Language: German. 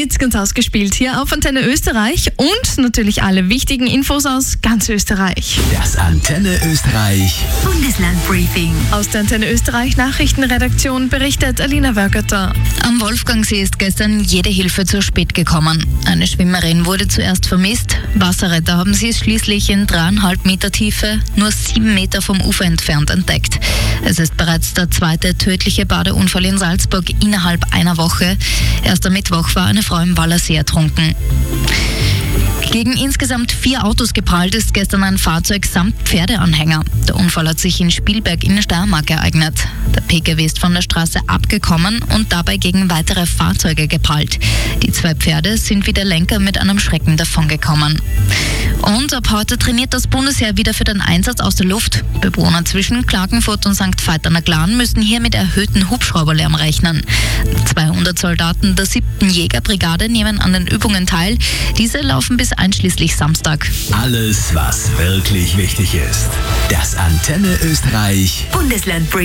geht's ganz ausgespielt hier auf Antenne Österreich und natürlich alle wichtigen Infos aus ganz Österreich. Das Antenne Österreich Bundeslandbriefing. Aus der Antenne Österreich Nachrichtenredaktion berichtet Alina Wörgerter. Am Wolfgangsee ist gestern jede Hilfe zu spät gekommen. Eine Schwimmerin wurde zuerst vermisst. Wasserretter haben sie es schließlich in 3,5 Meter Tiefe, nur 7 Meter vom Ufer entfernt entdeckt. Es ist bereits der zweite tödliche Badeunfall in Salzburg innerhalb einer Woche. Erst am Mittwoch war eine Frau im Wallersee ertrunken. Gegen insgesamt 4 Autos geprallt ist gestern ein Fahrzeug samt Pferdeanhänger. Der Unfall hat sich in Spielberg in der Steiermark ereignet. Der Pkw ist von der Straße abgekommen und dabei gegen weitere Fahrzeuge geprallt. Die 2 Pferde sind wie der Lenker mit einem Schrecken davongekommen. Und ab heute trainiert das Bundesheer wieder für den Einsatz aus der Luft. Bewohner zwischen Klagenfurt und St. Veit an der Glan müssen hier mit erhöhten Hubschrauberlärm rechnen. 200 Soldaten der 7. Jägerbrigade nehmen an den Übungen teil. Diese laufen bis einschließlich Samstag. Alles, was wirklich wichtig ist. Das Antenne Österreich Bundeslandbriefing.